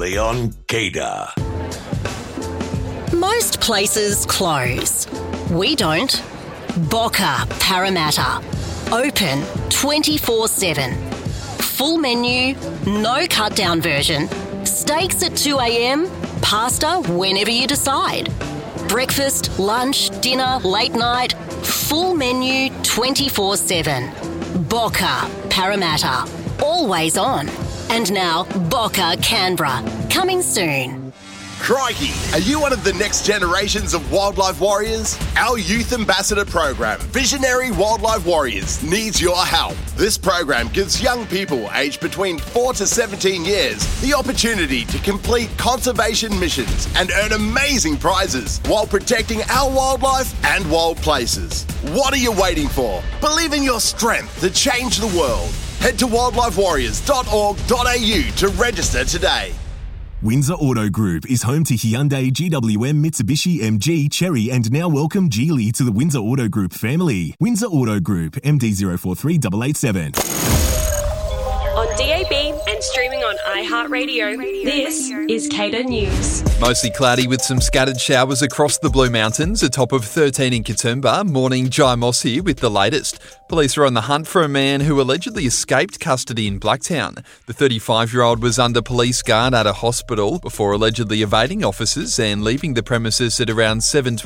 Leon Gator. Most places close. We don't. Boca Parramatta. Open 24/7. Full menu, no cut-down version. Steaks at 2 a.m, pasta whenever you decide. Breakfast, lunch, dinner, late night. Full menu 24/7. Boca Parramatta. Always on. And now, Boca Canberra. Coming soon. Crikey, are you one of the next generations of wildlife warriors? Our Youth Ambassador program, Visionary Wildlife Warriors, needs your help. This program gives young people aged between 4 to 17 years the opportunity to complete conservation missions and earn amazing prizes while protecting our wildlife and wild places. What are you waiting for? Believe in your strength to change the world. Head to wildlifewarriors.org.au to register today. Windsor Auto Group is home to Hyundai, GWM, Mitsubishi, MG, Chery and now welcome Geely to the Windsor Auto Group family. Windsor Auto Group, MD043887. On DAB and streaming on iHeartRadio, this is Cater News. Mostly cloudy with some scattered showers across the Blue Mountains, a top of 13 in Katoomba. Morning, Jai Moss here with the latest. Police are on the hunt for a man who allegedly escaped custody in Blacktown. The 35-year-old was under police guard at a hospital before allegedly evading officers and leaving the premises at around 7:20